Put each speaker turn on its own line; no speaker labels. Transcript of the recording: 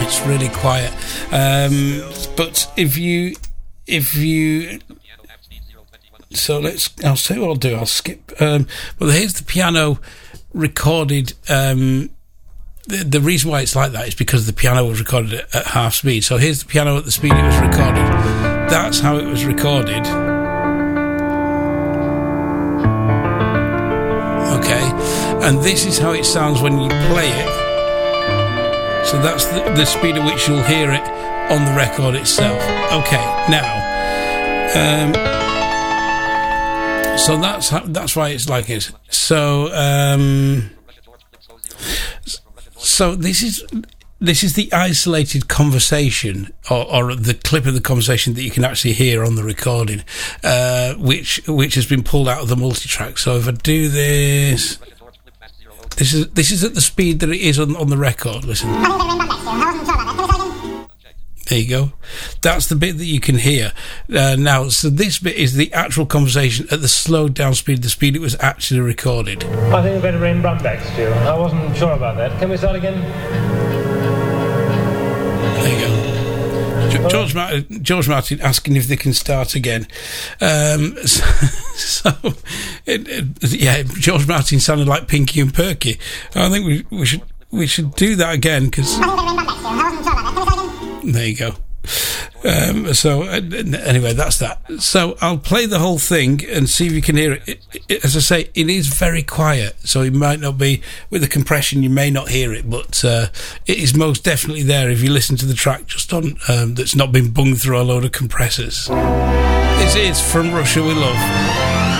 it's really quiet. But if you, so I'll say what I'll do. I'll skip. Well, here's the piano recorded. The reason why it's like that is because the piano was recorded at half speed. So here's the piano at the speed it was recorded. That's how it was recorded. Okay, and this is how it sounds when you play it. So that's the speed at which you'll hear it on the record itself. Okay, now, so that's why it's like it. So, so this is the isolated conversation, or the clip of the conversation that you can actually hear on the recording, which has been pulled out of the multitrack. So if I do this, this is at the speed that it is on the record. Listen. There you go. That's the bit that you can hear. Now, so this bit is the actual conversation at the slowed down speed, the speed it was actually recorded.
I think we better bring Brumback, Stu. I wasn't sure about that. Can we start again?
There you go. George Martin asking if they can start again. Yeah, George Martin sounded like Pinky and Perky. I think we should do that again, because... There you go. So anyway, that's that. So I'll play the whole thing and see if you can hear it. As I say, it is very quiet, so it might not be, with the compression you may not hear it, but it is most definitely there if you listen to the track just on that's not been bunged through a load of compressors. This is From Russia With Love.